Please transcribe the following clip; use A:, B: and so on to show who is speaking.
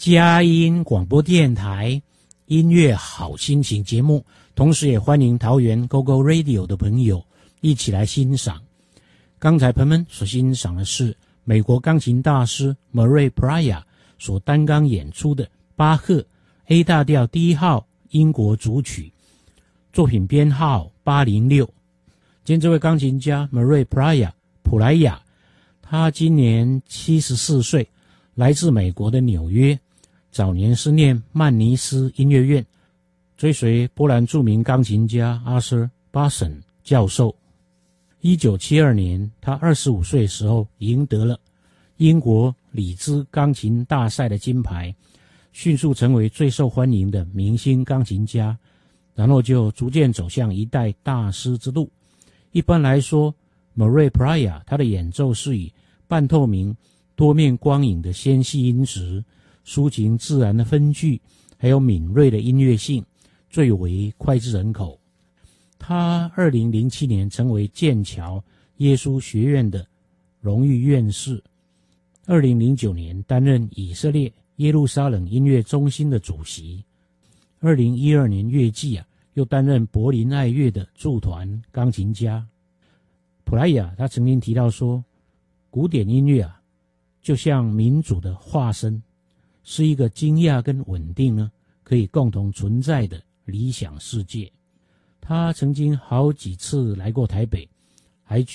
A: 佳音广播电台音乐好心情节目，同时也欢迎桃园 GoGo Radio 的朋友一起来欣赏。刚才朋友们所欣赏的是美国钢琴大师 Murray Pryor 所单钢演出的巴赫 A 大调第一号英国组曲，作品编号806。今天这位钢琴家 Murray Pryor 普莱亚，他今年74岁，来自美国的纽约，早年是念曼尼斯音乐院，追随波兰著名钢琴家 Arthur Bason 教授。1972年，他25岁的时候赢得了英国里兹钢琴大赛的金牌，迅速成为最受欢迎的明星钢琴家，然后就逐渐走向一代大师之路。一般来说， Murray Pryor 他的演奏是以半透明、多面光影的纤细音质、抒情自然的分句，还有敏锐的音乐性最为脍炙人口。他2007年成为剑桥耶稣学院的荣誉院士，2009年担任以色列耶路撒冷音乐中心的主席，2012年乐季又担任柏林爱乐的驻团钢琴家。普莱亚他曾经提到说，古典音乐就像民主的化身，是一个惊讶跟稳定呢可以共同存在的理想世界。他曾经好几次来过台北，还